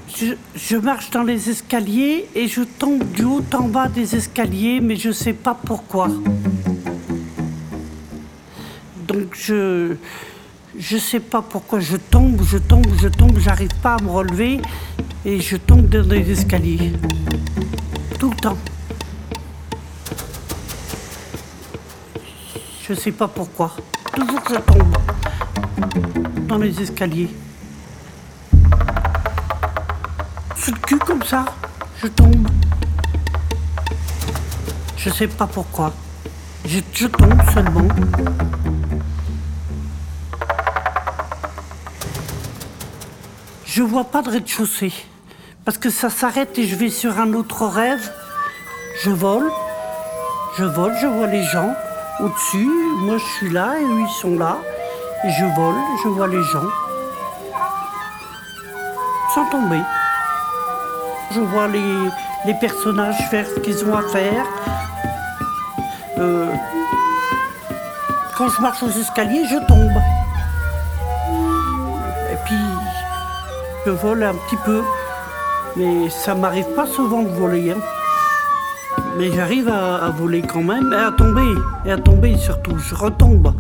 Je marche dans les escaliers et je tombe du haut en bas des escaliers, mais je sais pas pourquoi. Donc je sais pas pourquoi je tombe, j'arrive pas à me relever et je tombe dans les escaliers. Tout le temps. Je sais pas pourquoi. Toujours je tombe dans les escaliers. Sur le cul comme ça, je tombe. Je sais pas pourquoi. Je tombe seulement. Je vois pas de rez-de-chaussée. Parce que ça s'arrête et je vais sur un autre rêve. Je vole, je vois les gens au-dessus. Moi je suis là et eux ils sont là. Et je vole, je vois les gens. Sans tomber. Je vois les personnages faire ce qu'ils ont à faire. Quand je marche aux escaliers, je tombe. Et puis, je vole un petit peu. Mais ça m'arrive pas souvent de voler. Mais j'arrive à voler quand même, et à tomber surtout. Je retombe.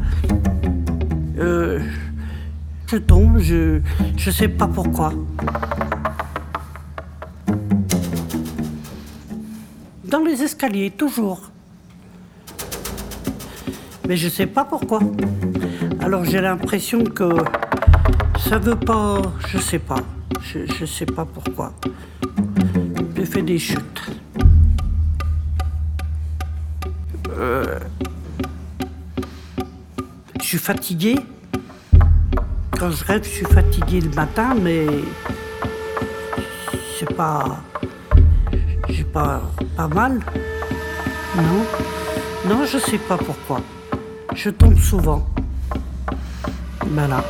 Je tombe, je sais pas pourquoi. Dans les escaliers, toujours. Mais je sais pas pourquoi. Alors j'ai l'impression que ça veut pas... Je sais pas. Je sais pas pourquoi. J'ai fait des chutes. Je suis fatigué. Quand je rêve, je suis fatigué le matin, mais... C'est pas... J'ai pas mal. Non, je sais pas pourquoi. Je tombe souvent. Voilà.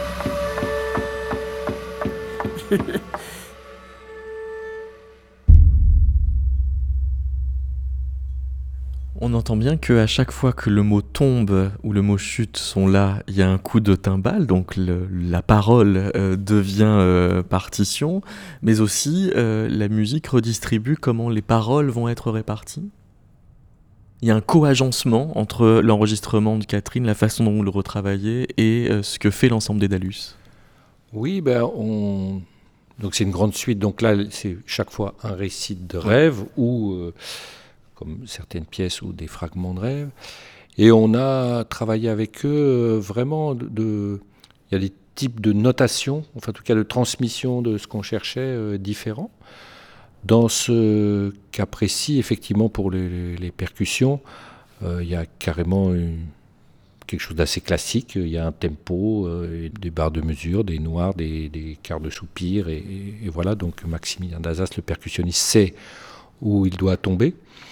On entend bien qu'à chaque fois que le mot tombe ou le mot chute sont là, il y a un coup de timbale, donc la parole devient partition, mais aussi la musique redistribue comment les paroles vont être réparties. Il y a un co-agencement entre l'enregistrement de Catherine, la façon dont vous le retravaillez et ce que fait l'ensemble d'Aedalus. Oui, donc c'est une grande suite, donc là c'est chaque fois un récit de rêve ou... comme certaines pièces ou des fragments de rêve. Et on a travaillé avec eux vraiment il y a des types de notation, enfin en tout cas de transmission de ce qu'on cherchait différents. Dans ce cas précis, effectivement pour les percussions, il y a carrément quelque chose d'assez classique. Il y a un tempo, des barres de mesure, des noirs, des quarts de soupir. Et voilà, donc Maximilien Dazas, le percussionniste, sait où il doit tomber.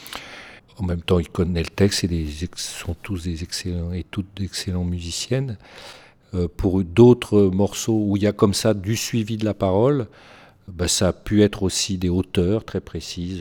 En même temps, il connaît le texte et sont tous des excellents et toutes d'excellents musiciennes. Pour d'autres morceaux où il y a comme ça du suivi de la parole, ça a pu être aussi des hauteurs très précises.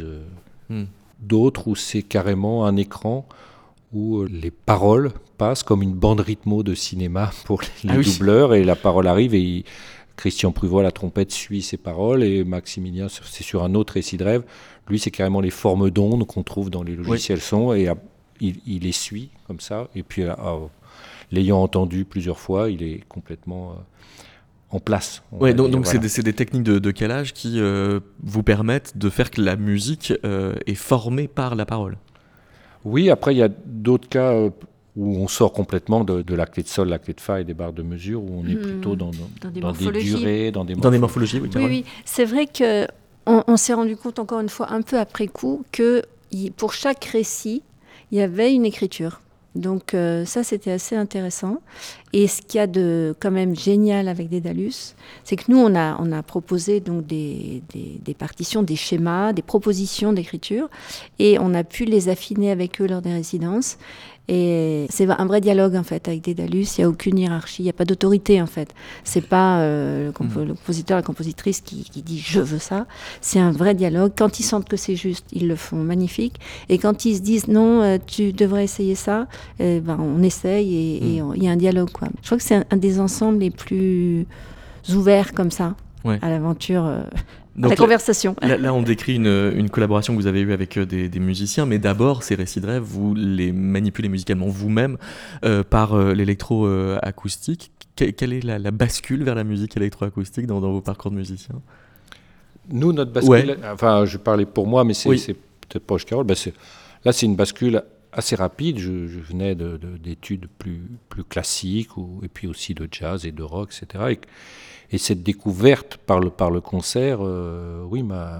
D'autres où c'est carrément un écran où les paroles passent comme une bande rythmo de cinéma pour les doubleurs et la parole arrive et Christian Pruvot à la trompette suit ses paroles et Maximilien, c'est sur un autre récit de rêve. Lui, c'est carrément les formes d'ondes qu'on trouve dans les logiciels son et il les suit comme ça. Et puis, l'ayant entendu plusieurs fois, il est complètement en place. Oui, donc voilà. c'est des techniques de calage qui vous permettent de faire que la musique est formée par la parole. Oui, après, il y a d'autres cas où on sort complètement de la clé de sol, la clé de fa et des barres de mesure, où on est plutôt dans des durées, dans des morphologies. Oui, c'est vrai que on s'est rendu compte encore une fois un peu après coup que pour chaque récit, il y avait une écriture. Donc ça, c'était assez intéressant. Et ce qu'il y a de quand même génial avec Daedalus, c'est que nous, on a proposé donc des partitions, des schémas, des propositions d'écriture, et on a pu les affiner avec eux lors des résidences. Et c'est un vrai dialogue en fait avec Daedalus. Il n'y a aucune hiérarchie, il n'y a pas d'autorité en fait. C'est pas le compositeur, la compositrice qui dit je veux ça. C'est un vrai dialogue. Quand ils sentent que c'est juste, ils le font magnifique. Et quand ils se disent non, tu devrais essayer ça, on essaye et il y a un dialogue quoi. Je crois que c'est un des ensembles les plus ouverts comme ça à l'aventure Donc la conversation. Là, on décrit une collaboration que vous avez eue avec des musiciens, mais d'abord, ces récits de rêve, vous les manipulez musicalement vous-même par l'électro-acoustique. Quelle est la bascule vers la musique électroacoustique dans vos parcours de musicien ? Nous, notre bascule, enfin, je parlais pour moi, mais c'est peut-être pas Carole. Là, c'est une bascule assez rapide. Je venais d'études plus classiques, et puis aussi de jazz et de rock, etc. Et cette découverte par le concert, m'a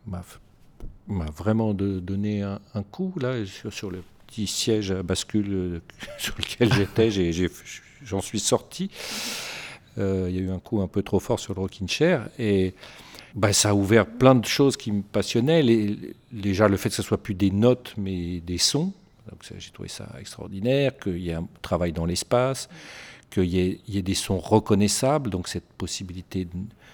vraiment donné un coup là sur le petit siège à bascule sur lequel j'étais. J'en suis sorti. Il y a eu un coup un peu trop fort sur le rocking chair et ça a ouvert plein de choses qui me passionnaient. Déjà le fait que ce soit plus des notes mais des sons. Donc j'ai trouvé ça extraordinaire, qu'il y ait un travail dans l'espace, qu'il y ait des sons reconnaissables, donc cette possibilité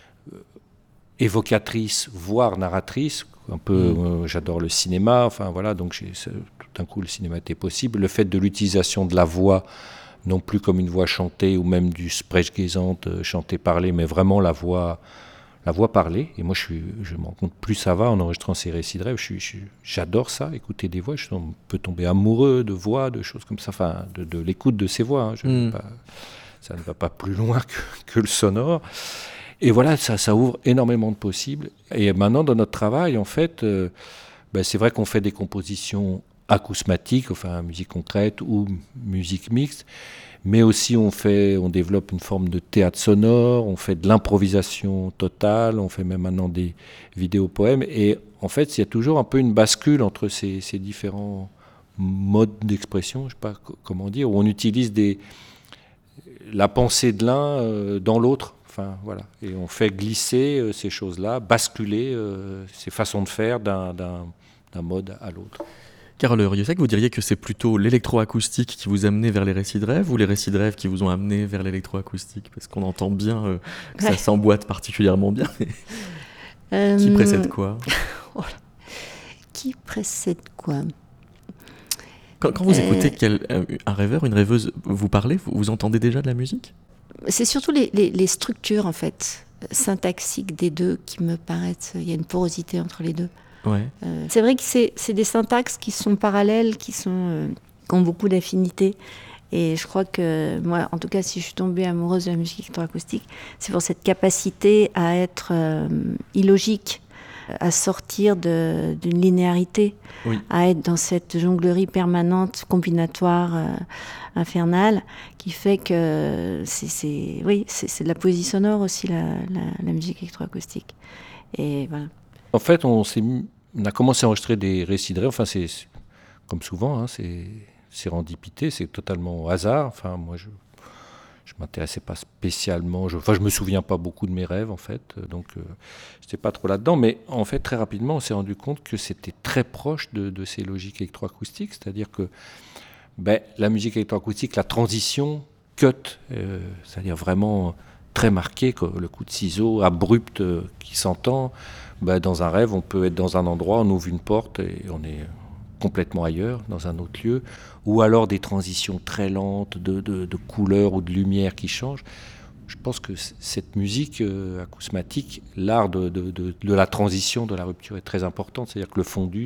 évocatrice, voire narratrice. Un peu, j'adore le cinéma, enfin voilà, donc tout d'un coup le cinéma était possible. Le fait de l'utilisation de la voix, non plus comme une voix chantée ou même du sprechgesang chanté parlé, mais vraiment la voix parlée. Et moi, je me rends compte, plus ça va en enregistrant ces récits de rêve, j'adore ça, écouter des voix. On peut tomber amoureux de voix, de choses comme ça, enfin, de l'écoute de ces voix. Ça ne va pas plus loin que le sonore. Et voilà, ça ouvre énormément de possibles. Et maintenant, dans notre travail, en fait, c'est vrai qu'on fait des compositions acousmatiques, enfin, musique concrète ou musique mixte. Mais aussi on développe une forme de théâtre sonore, on fait de l'improvisation totale, on fait même maintenant des vidéos-poèmes. Et en fait, il y a toujours un peu une bascule entre ces différents modes d'expression, je ne sais pas comment dire, où on utilise la pensée de l'un dans l'autre. Enfin, voilà. Et on fait glisser ces choses-là, basculer ces façons de faire d'un mode à l'autre. Carole Rieussec, vous diriez que c'est plutôt l'électroacoustique qui vous a amené vers les récits de rêve ou les récits de rêve qui vous ont amené vers l'électroacoustique ? Parce qu'on entend bien que ça s'emboîte particulièrement bien. Qui précède quoi ? Qui précède quoi ? Quand vous écoutez un rêveur, une rêveuse vous parler, vous entendez déjà de la musique ? C'est surtout les structures, en fait, syntaxiques des deux qui me paraissent... Il y a une porosité entre les deux. Ouais. C'est vrai que c'est des syntaxes qui sont parallèles, qui ont beaucoup d'affinités. Et je crois que moi, en tout cas, si je suis tombée amoureuse de la musique électroacoustique, c'est pour cette capacité à être illogique, à sortir d'une linéarité, à être dans cette jonglerie permanente, combinatoire, infernale, qui fait que c'est de la poésie sonore aussi, la musique électroacoustique. Et voilà. En fait, on a commencé à enregistrer des récits de rêve. Enfin, c'est comme souvent, c'est sérendipité, c'est totalement au hasard. Enfin, moi, je m'intéressais pas spécialement. Je me souviens pas beaucoup de mes rêves, en fait. Donc, j'étais pas trop là-dedans. Mais en fait, très rapidement, on s'est rendu compte que c'était très proche de ces logiques électroacoustiques. C'est-à-dire que la musique électroacoustique, la transition cut, c'est-à-dire vraiment très marquée, le coup de ciseau abrupt qui s'entend. Dans un rêve, on peut être dans un endroit, on ouvre une porte et on est complètement ailleurs, dans un autre lieu, ou alors des transitions très lentes de couleurs ou de lumière qui changent. Je pense que cette musique acousmatique, l'art de la transition, de la rupture est très importante. C'est-à-dire que le fondu,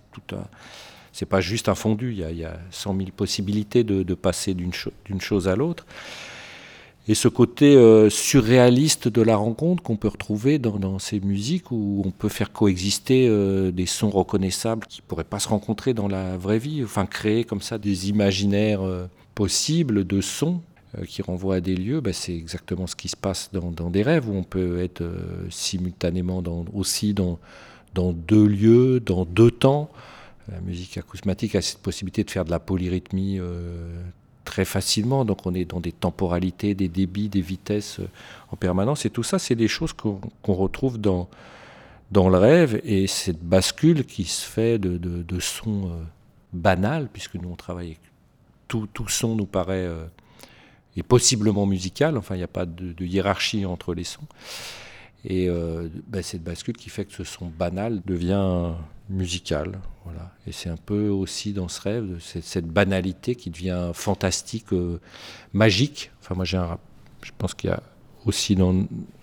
c'est pas juste un fondu, il y a 100 000 possibilités de passer d'une chose à l'autre. Et ce côté surréaliste de la rencontre qu'on peut retrouver dans ces musiques où on peut faire coexister des sons reconnaissables qui ne pourraient pas se rencontrer dans la vraie vie, enfin créer comme ça des imaginaires possibles de sons qui renvoient à des lieux, c'est exactement ce qui se passe dans des rêves où on peut être simultanément aussi dans deux lieux, dans deux temps. La musique acousmatique a cette possibilité de faire de la polyrythmie très facilement, donc on est dans des temporalités, des débits, des vitesses en permanence, et tout ça, c'est des choses qu'on retrouve dans le rêve, et cette bascule qui se fait de sons banals, puisque nous on travaille avec tout son nous paraît est possiblement musical, enfin il n'y a pas de hiérarchie entre les sons, et cette bascule qui fait que ce son banal devient musical, voilà. Et c'est un peu aussi dans ce rêve, cette banalité qui devient fantastique, magique. Enfin moi je pense qu'il y a aussi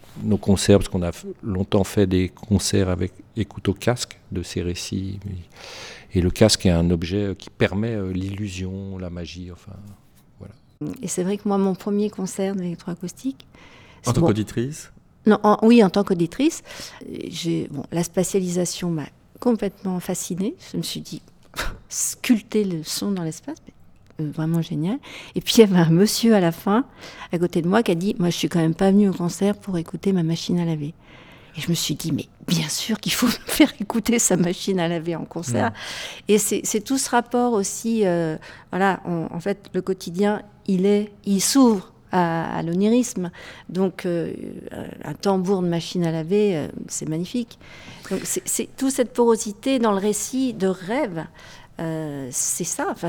nos concerts, parce qu'on a longtemps fait des concerts avec écoute au casque de ces récits. Et le casque est un objet qui permet l'illusion, la magie, enfin, voilà. Et c'est vrai que moi, mon premier concert d'électroacoustique... En tant qu'auditrice ? Non, oui, en tant qu'auditrice. La spatialisation m'a complètement fascinée. Je me suis dit, sculpter le son dans l'espace, vraiment génial. Et puis il y avait un monsieur à la fin, à côté de moi, qui a dit, moi je suis quand même pas venue au concert pour écouter ma machine à laver. Et je me suis dit, mais bien sûr qu'il faut faire écouter sa machine à laver en concert. Et c'est tout ce rapport aussi, en fait, le quotidien, il s'ouvre à l'onirisme. Donc, un tambour de machine à laver, c'est magnifique. Donc, c'est toute cette porosité dans le récit de rêve. C'est ça. Enfin,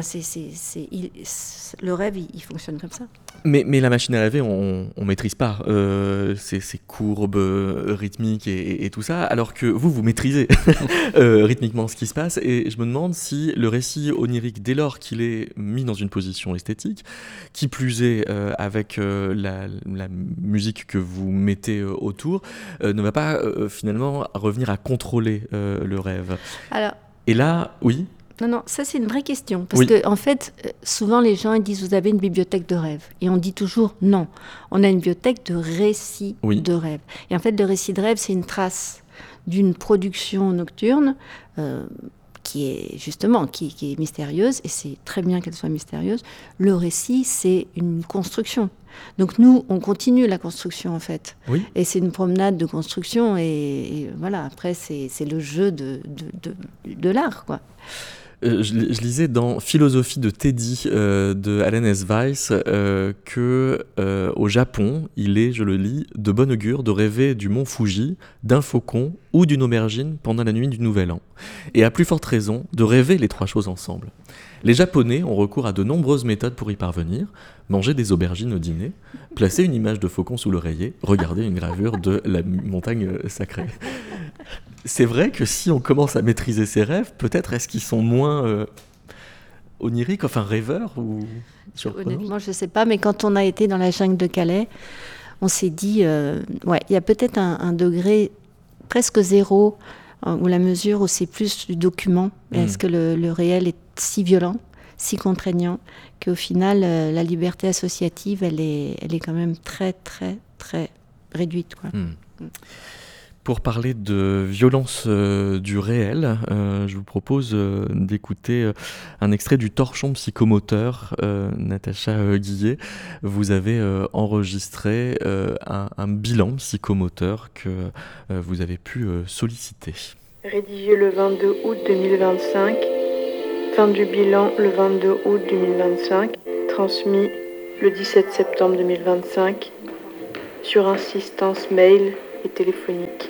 le rêve, il fonctionne comme ça. Mais la machine à laver, on maîtrise pas ces courbes rythmiques et tout ça, alors que vous maîtrisez rythmiquement ce qui se passe. Et je me demande si le récit onirique, dès lors qu'il est mis dans une position esthétique, qui plus est avec la musique que vous mettez autour, ne va pas finalement revenir à contrôler le rêve. Alors, et là, oui. Non, ça c'est une vraie question. Parce que en fait, souvent les gens ils disent vous avez une bibliothèque de rêve. Et on dit toujours non. On a une bibliothèque de récits de rêve. Et en fait, le récit de rêve, c'est une trace d'une production nocturne qui est justement qui est mystérieuse. Et c'est très bien qu'elle soit mystérieuse. Le récit, c'est une construction. Donc nous, on continue la construction en fait. Oui. Et c'est une promenade de construction. Et voilà, après, c'est le jeu de l'art, quoi. Je lisais dans Philosophie de Teddy de Allen S. Weiss que au Japon, il est, je le lis, de bon augure de rêver du mont Fuji, d'un faucon ou d'une aubergine pendant la nuit du Nouvel An. Et à plus forte raison, de rêver les trois choses ensemble. Les Japonais ont recours à de nombreuses méthodes pour y parvenir. Manger des aubergines au dîner, placer une image de faucon sous l'oreiller, regarder une gravure de la montagne sacrée. C'est vrai que si on commence à maîtriser ses rêves, peut-être est-ce qu'ils sont moins oniriques, enfin rêveurs ou surprenants ? Honnêtement, je ne sais pas, mais quand on a été dans la jungle de Calais, on s'est dit, il y a peut-être un degré presque zéro, ou la mesure où c'est plus du document. Est-ce que le réel est si violent, si contraignant, qu'au final, la liberté associative, elle est quand même très, très, très réduite, quoi. Pour parler de violence du réel, je vous propose d'écouter un extrait du Torchon psychomoteur. Natacha Guillet, vous avez enregistré un bilan psychomoteur que vous avez pu solliciter. Rédigé le 22 août 2025, fin du bilan le 22 août 2025, transmis le 17 septembre 2025, sur insistance mail et téléphonique.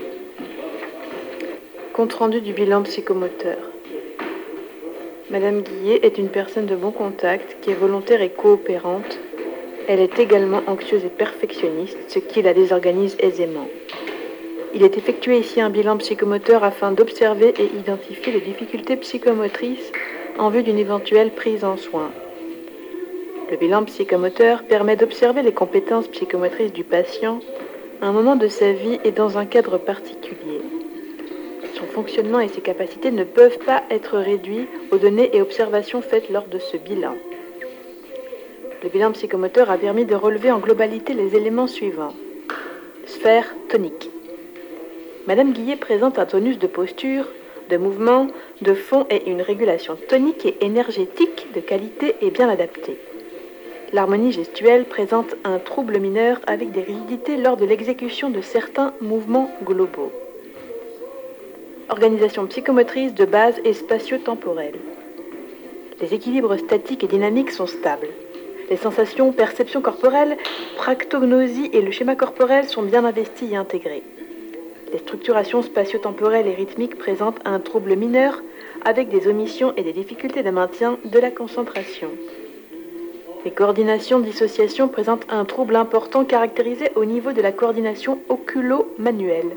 Compte rendu du bilan psychomoteur. Madame Guillet est une personne de bon contact qui est volontaire et coopérante. Elle est également anxieuse et perfectionniste, ce qui la désorganise aisément. Il est effectué ici un bilan psychomoteur afin d'observer et identifier les difficultés psychomotrices en vue d'une éventuelle prise en soin. Le bilan psychomoteur permet d'observer les compétences psychomotrices du patient à un moment de sa vie et dans un cadre particulier. Son fonctionnement et ses capacités ne peuvent pas être réduits aux données et observations faites lors de ce bilan. Le bilan psychomoteur a permis de relever en globalité les éléments suivants. Sphère tonique. Madame Guillet présente un tonus de posture, de mouvement, de fond et une régulation tonique et énergétique de qualité et bien adaptée. L'harmonie gestuelle présente un trouble mineur avec des rigidités lors de l'exécution de certains mouvements globaux. Organisation psychomotrice de base et spatio-temporelle. Les équilibres statiques et dynamiques sont stables. Les sensations, perceptions corporelles, praktognosie et le schéma corporel sont bien investis et intégrés. Les structurations spatio-temporelles et rythmiques présentent un trouble mineur avec des omissions et des difficultés de maintien de la concentration. Les coordinations-dissociations présentent un trouble important caractérisé au niveau de la coordination oculo-manuelle.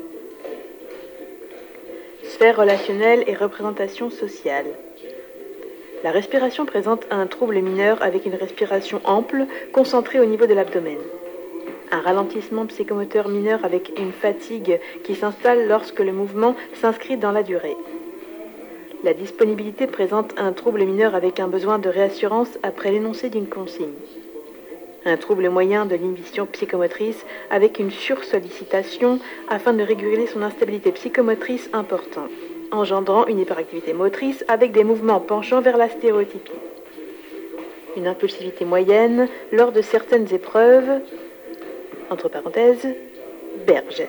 Sphère relationnelle et représentation sociale. La respiration présente un trouble mineur avec une respiration ample, concentrée au niveau de l'abdomen. Un ralentissement psychomoteur mineur avec une fatigue qui s'installe lorsque le mouvement s'inscrit dans la durée. La disponibilité présente un trouble mineur avec un besoin de réassurance après l'énoncé d'une consigne. Un trouble moyen de l'inhibition psychomotrice avec une sursollicitation afin de réguler son instabilité psychomotrice importante, engendrant une hyperactivité motrice avec des mouvements penchant vers la stéréotypie. Une impulsivité moyenne lors de certaines épreuves, entre parenthèses, Bergès.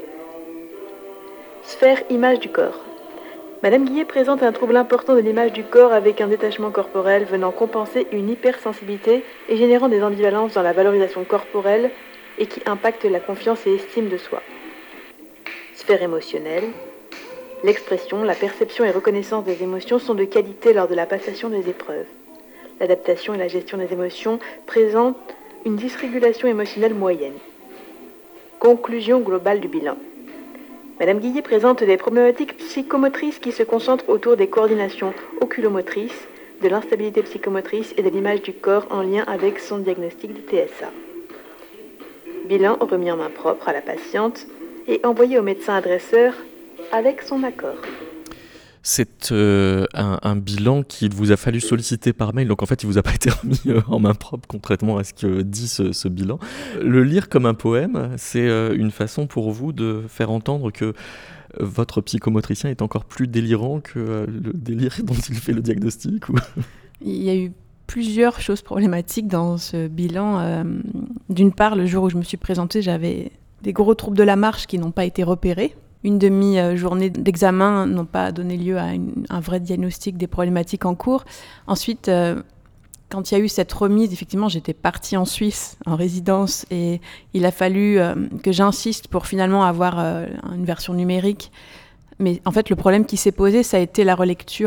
Sphère image du corps. Madame Guillet présente un trouble important de l'image du corps avec un détachement corporel venant compenser une hypersensibilité et générant des ambivalences dans la valorisation corporelle et qui impacte la confiance et estime de soi. Sphère émotionnelle. L'expression, la perception et reconnaissance des émotions sont de qualité lors de la passation des épreuves. L'adaptation et la gestion des émotions présentent une dysrégulation émotionnelle moyenne. Conclusion globale du bilan. Madame Guillet présente des problématiques psychomotrices qui se concentrent autour des coordinations oculomotrices, de l'instabilité psychomotrice et de l'image du corps en lien avec son diagnostic de TSA. Bilan remis en main propre à la patiente et envoyé au médecin adresseur avec son accord. C'est un bilan qu'il vous a fallu solliciter par mail, donc en fait il vous a pas été remis en main propre, contrairement à ce que dit ce bilan. Le lire comme un poème, c'est une façon pour vous de faire entendre que votre psychomotricien est encore plus délirant que le délire dont il fait le diagnostic ou... Il y a eu plusieurs choses problématiques dans ce bilan. D'une part, le jour où je me suis présentée, j'avais des gros troubles de la marche qui n'ont pas été repérés. Une demi-journée d'examen n'ont pas donné lieu à un vrai diagnostic des problématiques en cours. Ensuite, quand il y a eu cette remise, effectivement, j'étais partie en Suisse, en résidence, et il a fallu que j'insiste pour finalement avoir une version numérique. Mais en fait, le problème qui s'est posé, ça a été la relecture,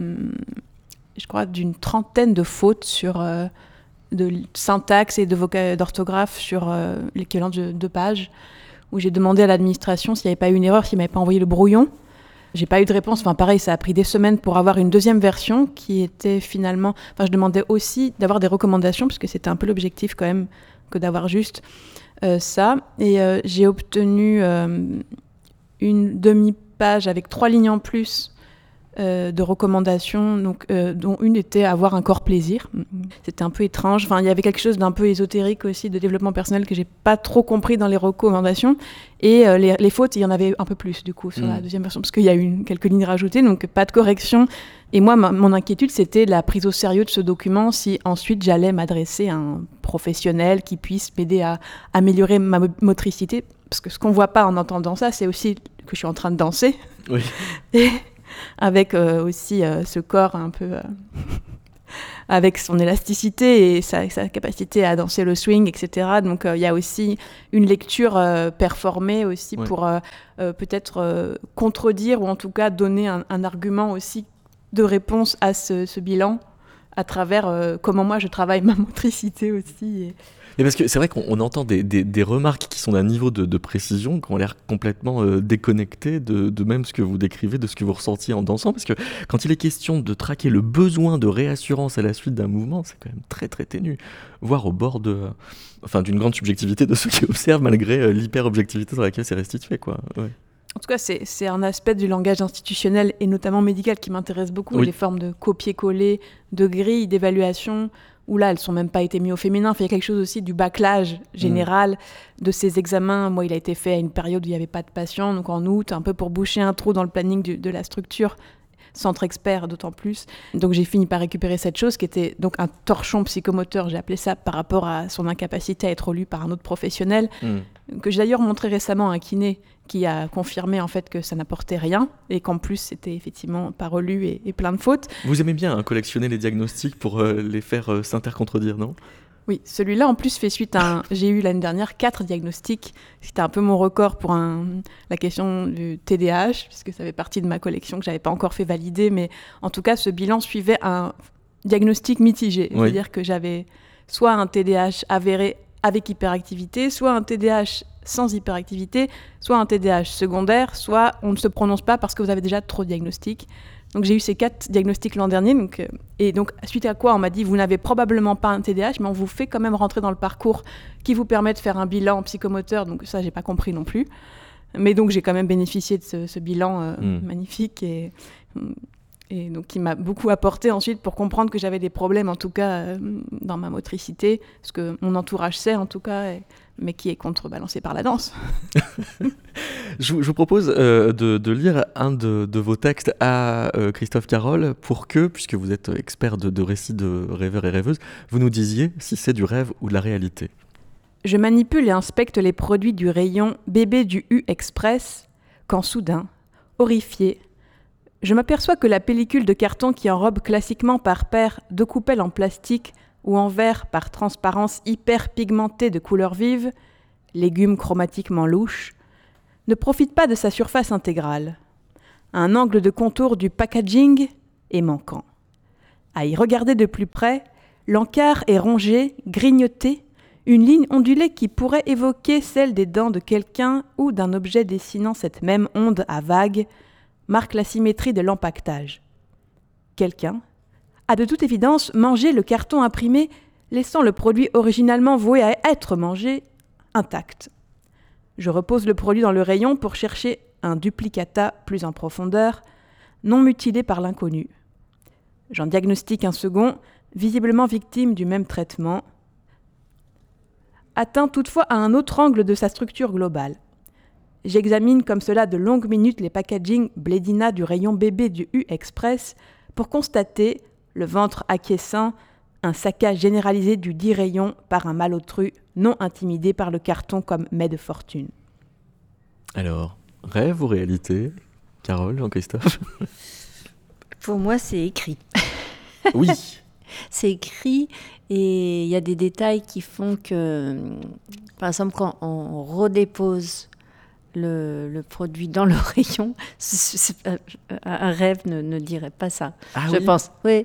je crois, d'une trentaine de fautes de syntaxe et d'orthographe sur l'équivalent de 2 pages, où j'ai demandé à l'administration s'il n'y avait pas eu une erreur, s'il ne m'avait pas envoyé le brouillon. J'ai pas eu de réponse. Enfin, pareil, ça a pris des semaines pour avoir une deuxième version qui était finalement... Enfin, je demandais aussi d'avoir des recommandations, parce que c'était un peu l'objectif quand même, que d'avoir juste ça. Et j'ai obtenu une demi-page avec 3 lignes en plus de recommandations, donc, dont une était avoir un corps plaisir. C'était un peu étrange. Enfin, il y avait quelque chose d'un peu ésotérique aussi, de développement personnel, que j'ai pas trop compris dans les recommandations. Et les fautes, il y en avait un peu plus, du coup, sur la deuxième version, parce qu'il y a eu quelques lignes rajoutées, donc pas de correction. Et moi, mon inquiétude, c'était la prise au sérieux de ce document, si ensuite j'allais m'adresser à un professionnel qui puisse m'aider à améliorer ma motricité. Parce que ce qu'on voit pas en entendant ça, c'est aussi que je suis en train de danser. Oui. Et avec aussi ce corps un peu... avec son élasticité et sa capacité à danser le swing, etc. Donc il y a aussi une lecture performée aussi pour peut-être contredire ou en tout cas donner un argument aussi de réponse à ce bilan à travers comment moi je travaille ma motricité aussi. Mais parce que c'est vrai qu'on entend des remarques qui sont d'un niveau de précision, qui ont l'air complètement déconnectées de même ce que vous décrivez, de ce que vous ressentiez en dansant, parce que quand il est question de traquer le besoin de réassurance à la suite d'un mouvement, c'est quand même très très ténu, voire au bord d'une grande subjectivité de ceux qui observent, malgré l'hyper-objectivité dans laquelle c'est restitué, quoi. Ouais. En tout cas, c'est un aspect du langage institutionnel et notamment médical qui m'intéresse beaucoup, les formes de copier-coller, de grilles d'évaluation, où là, elles ne sont même pas été mises au féminin. Enfin, il y a quelque chose aussi du bâclage général de ces examens. Moi, il a été fait à une période où il n'y avait pas de patients, donc en août, un peu pour boucher un trou dans le planning de la structure, centre expert d'autant plus. Donc j'ai fini par récupérer cette chose qui était donc un torchon psychomoteur, j'ai appelé ça, par rapport à son incapacité à être lu par un autre professionnel, que j'ai d'ailleurs montré récemment à un kiné qui a confirmé en fait que ça n'apportait rien et qu'en plus c'était effectivement pas relu et plein de fautes. Vous aimez bien collectionner les diagnostics pour les faire s'intercontredire, non ? Oui, celui-là en plus fait suite à j'ai eu l'année dernière 4 diagnostics. C'était un peu mon record pour la question du TDAH, puisque ça fait partie de ma collection que j'avais pas encore fait valider, mais en tout cas ce bilan suivait un diagnostic mitigé. C'est-à-dire que j'avais soit un TDAH avéré avec hyperactivité, soit un TDAH sans hyperactivité, soit un TDAH secondaire, soit on ne se prononce pas parce que vous avez déjà trop de diagnostics. Donc j'ai eu ces 4 diagnostics l'an dernier, et donc suite à quoi on m'a dit vous n'avez probablement pas un TDAH, mais on vous fait quand même rentrer dans le parcours qui vous permet de faire un bilan psychomoteur, donc ça j'ai pas compris non plus. Mais donc j'ai quand même bénéficié de ce bilan magnifique et donc qui m'a beaucoup apporté ensuite pour comprendre que j'avais des problèmes en tout cas dans ma motricité, ce que mon entourage sait en tout cas, mais qui est contrebalancé par la danse. Je vous propose de lire un de vos textes à Christophe Carol pour que, puisque vous êtes expert de récits de rêveurs et rêveuses, vous nous disiez si c'est du rêve ou de la réalité. Je manipule et inspecte les produits du rayon bébé du U-Express quand soudain, horrifié, je m'aperçois que la pellicule de carton qui enrobe classiquement par paire 2 coupelles en plastique ou en verre par transparence hyper pigmentée de couleurs vives, légumes chromatiquement louches, ne profite pas de sa surface intégrale. Un angle de contour du packaging est manquant. À y regarder de plus près, l'encart est rongé, grignoté, une ligne ondulée qui pourrait évoquer celle des dents de quelqu'un ou d'un objet dessinant cette même onde à vagues, marque la symétrie de l'empaquetage. Quelqu'un a de toute évidence mangé le carton imprimé, laissant le produit originalement voué à être mangé intact. Je repose le produit dans le rayon pour chercher un duplicata plus en profondeur, non mutilé par l'inconnu. J'en diagnostique un second, visiblement victime du même traitement, atteint toutefois à un autre angle de sa structure globale. J'examine comme cela de longues minutes les packagings Blédina du rayon bébé du U-Express pour constater, le ventre acquiescent, un saccage généralisé du dit rayon par un malotru non intimidé par le carton comme mets de fortune. Alors, rêve ou réalité ? Carole, Jean-Christophe ? Pour moi, c'est écrit. Oui. C'est écrit et il y a des détails qui font que, par exemple, quand on redépose le produit dans le rayon, un rêve ne dirait pas ça. Je pense. Oui.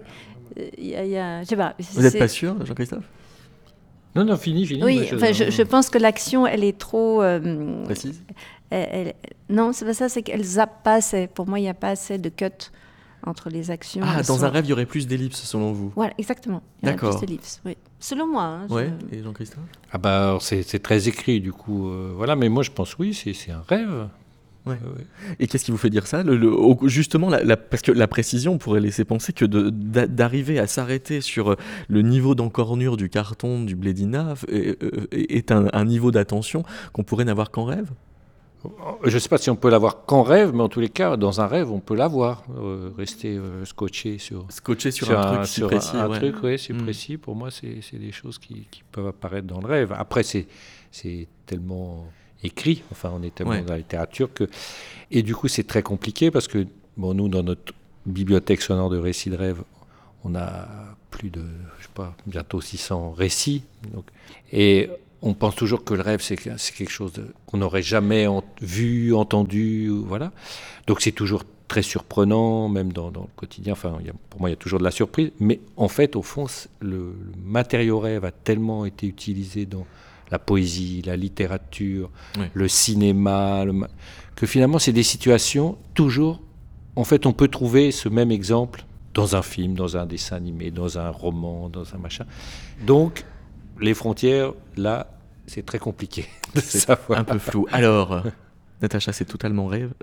Je sais pas. Vous n'êtes pas sûr, Jean-Christophe ? Non, fini. Oui, je pense que l'action, elle est trop... Précise ? Non, c'est pas ça, c'est qu'elle zappe pas assez. Pour moi, il n'y a pas assez de cut entre les actions. Dans un rêve, il y aurait plus d'ellipses, selon vous ? Voilà, exactement. Il y a D'accord. plus d'ellipses, oui. Selon moi. Hein, et Jean-Christophe ? Alors c'est très écrit, du coup. Voilà, mais moi, je pense, oui, c'est un rêve. Ouais. Et qu'est-ce qui vous fait dire ça ? Justement, parce que la précision pourrait laisser penser que d'arriver à s'arrêter sur le niveau d'encornure du carton du Blédina est un niveau d'attention qu'on pourrait n'avoir qu'en rêve ? Je ne sais pas si on peut l'avoir qu'en rêve, mais en tous les cas, dans un rêve, on peut l'avoir. Rester scotché sur un truc si précis. Un truc, oui, c'est précis. Pour moi, c'est des choses qui peuvent apparaître dans le rêve. Après, c'est tellement écrit, enfin, on est tellement dans la littérature que... Et du coup, c'est très compliqué parce que, nous, dans notre bibliothèque sonore de récits de rêve, on a plus de, bientôt 600 récits. Et on pense toujours que le rêve, c'est quelque chose qu'on n'aurait jamais vu, entendu, voilà. Donc c'est toujours très surprenant, même dans le quotidien. Enfin, pour moi, il y a toujours de la surprise. Mais en fait, au fond, le matériau rêve a tellement été utilisé dans la poésie, la littérature, le cinéma, que finalement, c'est des situations toujours... En fait, on peut trouver ce même exemple dans un film, dans un dessin animé, dans un roman, dans un machin. Donc, les frontières, là, c'est très compliqué de savoir. Un peu flou. Alors, Natacha, c'est totalement réel ?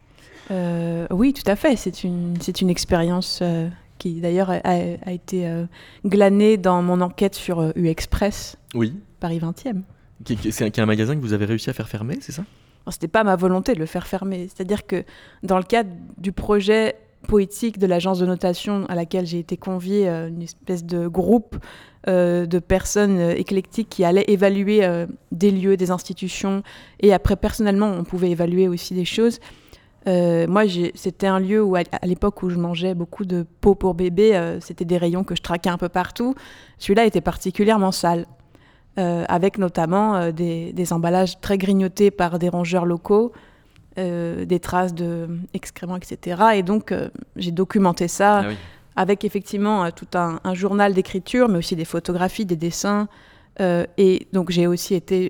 Oui, tout à fait. C'est une expérience qui, d'ailleurs, a été glanée dans mon enquête sur U-Express, Paris 20e. C'est un magasin que vous avez réussi à faire fermer, c'est ça ? C'était pas ma volonté de le faire fermer. C'est-à-dire que dans le cadre du projet poétique de l'agence de notation à laquelle j'ai été conviée, une espèce de groupe de personnes éclectiques qui allaient évaluer des lieux, des institutions, et après personnellement on pouvait évaluer aussi des choses. Moi c'était un lieu où à l'époque où je mangeais beaucoup de pots pour bébés, c'était des rayons que je traquais un peu partout. Celui-là était particulièrement sale, avec notamment des emballages très grignotés par des rongeurs locaux, des traces d'excréments, etc. Et donc, j'ai documenté ça avec effectivement tout un journal d'écriture, mais aussi des photographies, des dessins. Et donc, j'ai aussi été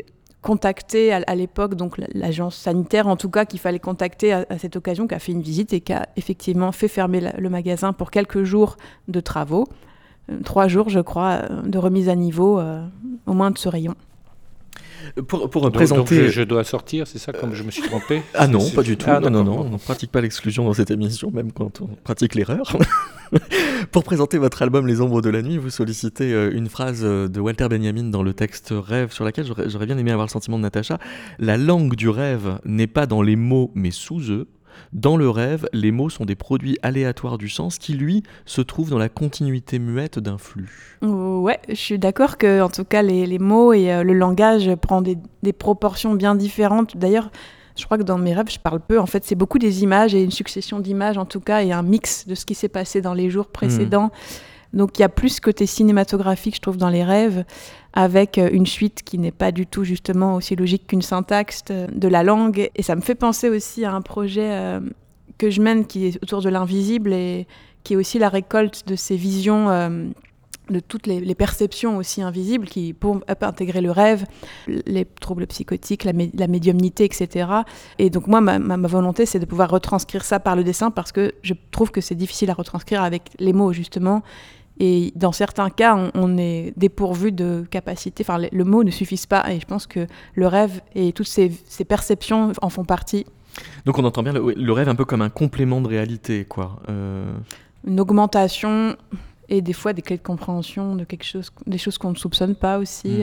contacté à l'époque, donc l'agence sanitaire en tout cas, qu'il fallait contacter à cette occasion, qui a fait une visite et qui a effectivement fait fermer le magasin pour quelques jours de travaux. 3 jours, je crois, de remise à niveau, au moins de ce rayon. Pour présenter... Donc je dois sortir, c'est ça, comme je me suis trompé? Ah non, pas du tout. Non, on ne pratique pas l'exclusion dans cette émission, même quand on pratique l'erreur. Pour présenter votre album Les Ombres de la Nuit, vous sollicitez une phrase de Walter Benjamin dans le texte Rêve, sur laquelle j'aurais bien aimé avoir le sentiment de Natacha. La langue du rêve n'est pas dans les mots, mais sous eux. Dans le rêve, les mots sont des produits aléatoires du sens qui, lui, se trouvent dans la continuité muette d'un flux. Ouais, je suis d'accord que, en tout cas, les mots et le langage prennent des proportions bien différentes. D'ailleurs, je crois que dans mes rêves, je parle peu. En fait, c'est beaucoup des images et une succession d'images, en tout cas, et un mix de ce qui s'est passé dans les jours précédents. Donc, il y a plus côté cinématographique, je trouve, dans les rêves, avec une suite qui n'est pas du tout, justement, aussi logique qu'une syntaxe de la langue. Et ça me fait penser aussi à un projet que je mène qui est autour de l'invisible et qui est aussi la récolte de ces visions, de toutes les perceptions aussi invisibles qui peuvent intégrer le rêve, les troubles psychotiques, la médiumnité, etc. Et donc moi, ma volonté, c'est de pouvoir retranscrire ça par le dessin parce que je trouve que c'est difficile à retranscrire avec les mots, justement. Et dans certains cas, on est dépourvu de capacité. Enfin, le mot ne suffit pas. Et je pense que le rêve et toutes ces perceptions en font partie. Donc on entend bien le rêve un peu comme un complément de réalité, quoi. Une augmentation et des fois des clés de compréhension de quelque chose, des choses qu'on ne soupçonne pas aussi.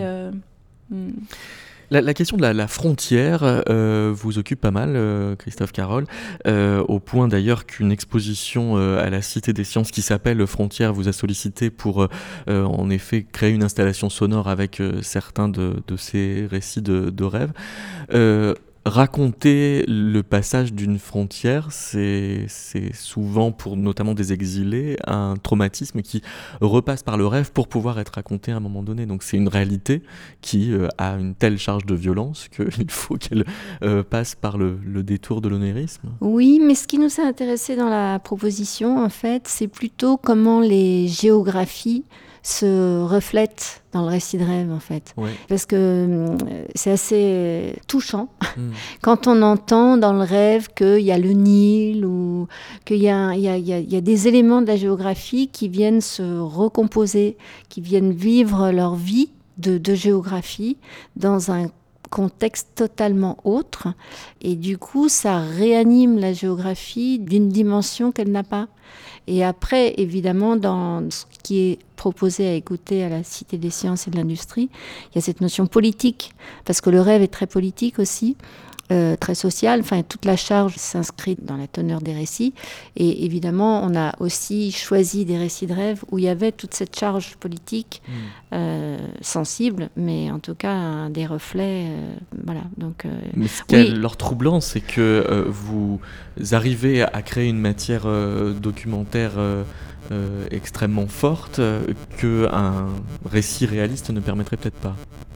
La question de la frontière vous occupe pas mal, Christophe Carol, au point d'ailleurs qu'une exposition à la Cité des Sciences qui s'appelle Frontières vous a sollicité pour en effet créer une installation sonore avec certains de ces récits de rêves. Raconter le passage d'une frontière, c'est souvent, pour notamment des exilés, un traumatisme qui repasse par le rêve pour pouvoir être raconté à un moment donné. Donc c'est une réalité qui a une telle charge de violence qu'il faut qu'elle passe par le détour de l'onérisme. Oui, mais ce qui nous a intéressé dans la proposition, en fait, c'est plutôt comment les géographies se reflètent dans le récit de rêve, en fait. Oui. Parce que c'est assez touchant quand on entend dans le rêve qu'il y a le Nil ou qu'il y a des éléments de la géographie qui viennent se recomposer, qui viennent vivre leur vie de géographie dans un contexte totalement autre. Et du coup, ça réanime la géographie d'une dimension qu'elle n'a pas. Et après, évidemment, dans ce qui est proposé à écouter à la Cité des Sciences et de l'Industrie, il y a cette notion politique, parce que le rêve est très politique aussi, très social. Enfin, toute la charge s'inscrit dans la teneur des récits. Et évidemment, on a aussi choisi des récits de rêve où il y avait toute cette charge politique sensible, mais en tout cas des reflets. Voilà. Donc, mais ce qui est leur troublant, c'est que vous arrivez à créer une matière documentaire extrêmement forte qu'un récit réaliste ne permettrait peut-être pas.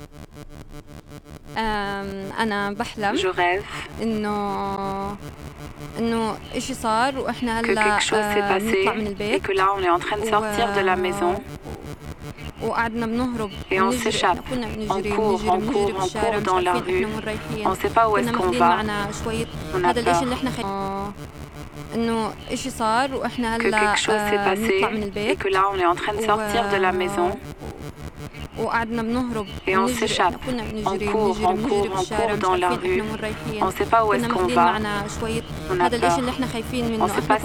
Je rêve que quelque chose s'est passé et que là on est en train de sortir de la maison et on s'échappe, on court dans la rue, on ne sait pas où est-ce qu'on va, on a peur. Que quelque chose s'est passé et que là on est en train de sortir de la maison et on s'échappe, on court dans la rue, on ne sait pas où est-ce qu'on va, on a peur, on ne sait pas